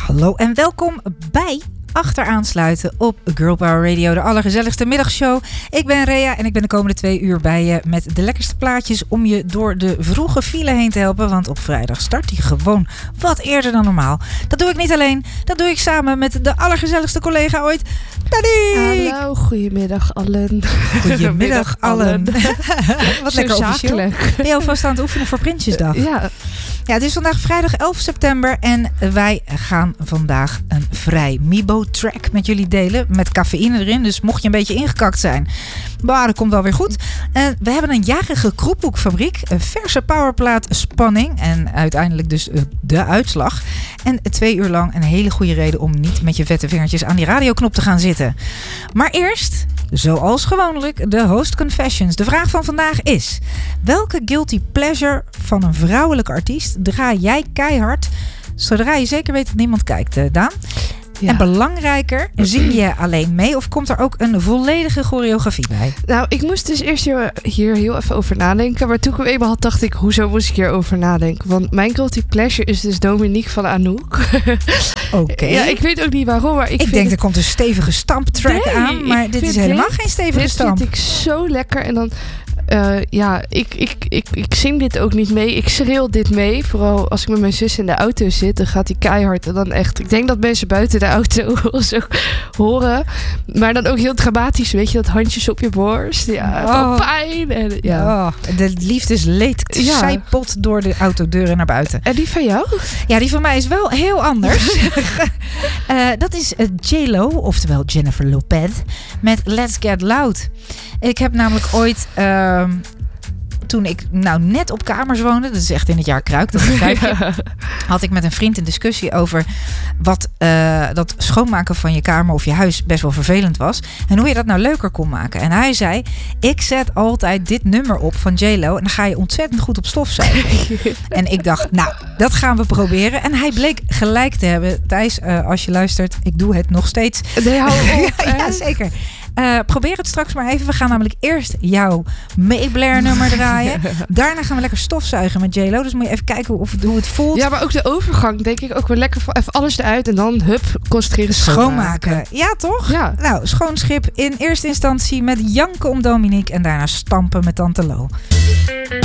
Hallo en welkom bij Achteraansluiten op Girl Power Radio, de allergezelligste middagshow. Ik ben Rea en ik ben de komende 2 uur bij je met de lekkerste plaatjes om je door de vroege file heen te helpen. Want op vrijdag start die gewoon wat eerder dan normaal. Dat doe ik niet alleen, dat doe ik samen met de allergezelligste collega ooit, Danique. Hallo, goedemiddag allen. Goedemiddag allen. Wat zo lekker officieel. zakelijk. Ben je alvast aan het oefenen voor Prinsjesdag? Ja, het is vandaag vrijdag 11 september en wij gaan vandaag een vrij Mibo-track met jullie delen. Met cafeïne erin, dus mocht je een beetje ingekakt zijn, maar dat komt wel weer goed. We hebben een jarige Kroephoekfabriek, een verse powerplaat spanning en uiteindelijk dus de uitslag. En 2 uur lang een hele goede reden om niet met je vette vingertjes aan die radioknop te gaan zitten. Maar eerst, zoals gewoonlijk, de Host Confessions. De vraag van vandaag is: welke guilty pleasure van een vrouwelijke artiest draai jij keihard zodra je zeker weet dat niemand kijkt, Daan? Ja. En belangrijker, zing je alleen mee of komt er ook een volledige choreografie bij? Nou, ik moest dus eerst hier heel even over nadenken. Maar toen ik hem eenmaal had, dacht ik, hoezo moest ik hierover nadenken? Want mijn guilty pleasure is dus Dominique van Anouk. Oké. Ja, ik weet ook niet waarom, maar ik denk er komt een stevige stamptrack aan. Maar dit is helemaal geen stevige stamp. Dit vind ik zo lekker. En dan ik zing dit ook niet mee. Ik schreeuw dit mee. Vooral als ik met mijn zus in de auto zit, dan gaat hij keihard. En dan echt, ik denk dat mensen buiten de auto zo horen. Maar dan ook heel dramatisch, weet je, dat handjes op je borst. Ja, van pijn. En, ja. De liefdesleed zijpelt door de autodeuren naar buiten. En die van jou? Ja, die van mij is wel heel anders. Dat is J.Lo, oftewel Jennifer Lopez, met Let's Get Loud. Ik heb namelijk ooit, toen ik net op kamers woonde, dat is echt in het jaar Kruik, dat begrijp je, had ik met een vriend een discussie over wat dat schoonmaken van je kamer of je huis best wel vervelend was. En hoe je dat nou leuker kon maken. En hij zei, ik zet altijd dit nummer op van J.Lo en dan ga je ontzettend goed op stofzuigen. En ik dacht, dat gaan we proberen. En hij bleek gelijk te hebben. Thijs, als je luistert, ik doe het nog steeds. Nee, hou op. Ja, zeker. Probeer het straks maar even. We gaan namelijk eerst jouw Mayblair nummer draaien. Daarna gaan we lekker stofzuigen met J.Lo. Dus moet je even kijken hoe het voelt. Ja, maar ook de overgang denk ik ook wel lekker. Even alles eruit en dan concentreren schoonmaken. Ja, toch? Ja. Nou, schoon schip in eerste instantie met janken om Dominique en daarna stampen met Tante Lo.